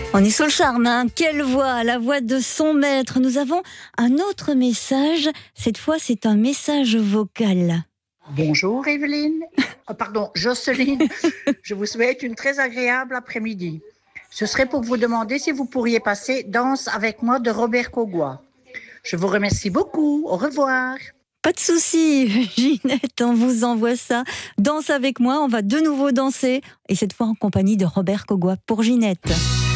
On est sous le charme, hein. Quelle voix, la voix de son maître. Nous avons un autre message. Cette fois, c'est un message vocal. Bonjour Evelyne, Jocelyne, je vous souhaite une très agréable après-midi. Ce serait pour vous demander si vous pourriez passer Danse avec moi de Robert Coggois. Je vous remercie beaucoup, au revoir. Pas de souci, Ginette, on vous envoie ça. Danse avec moi, on va de nouveau danser. Et cette fois en compagnie de Robert Coggois pour Ginette.